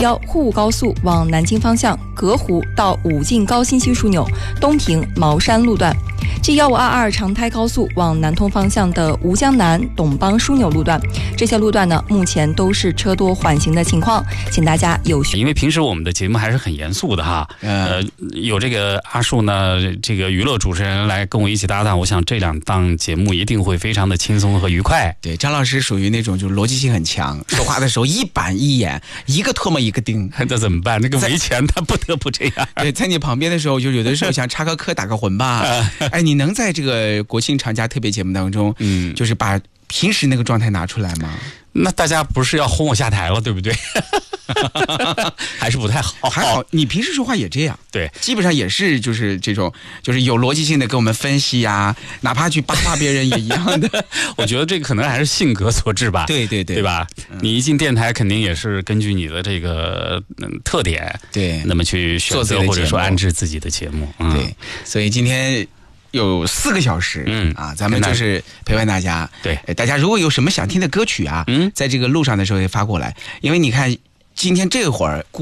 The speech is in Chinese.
标沪武高速往南京方向隔湖到武进高新区枢纽东平茅山路段，G1522长台高速往南通方向的吴江南董邦枢纽路段，这些路段呢目前都是车多缓行的情况，请大家有序。 因为平时我们的节目还是很严肃的哈，有这个阿树呢，这个娱乐主持人来跟我一起搭档，我想这2档节目一定会非常的轻松和愉快。 对，张老师属于那种就逻辑性很强，说话的时候一板一眼，一个唾沫一个钉。 这怎么办？这个没钱他不得不这样。 对，在你旁边的时候，就有的时候想插个科打个魂吧。哎，你能在这个国庆长假特别节目当中，就是把平时那个状态拿出来吗？ 那大家不是要轰我下台了，对不对？还是不太好。 还好，你平时说话也这样， 对， 基本上也是就是这种，就是有逻辑性的跟我们分析呀，哪怕去八卦别人也一样的。 我觉得这个可能还是性格所致吧。 对对对， 对吧？你一进电台，肯定也是根据你的这个特点， 对， 那么去选择或者说安置自己的节目。 对，所以今天有4个小时，咱们就是陪伴大家。 对， 大家如果有什么想听的歌曲啊，在这个路上的时候也发过来，因为你看今天这会儿。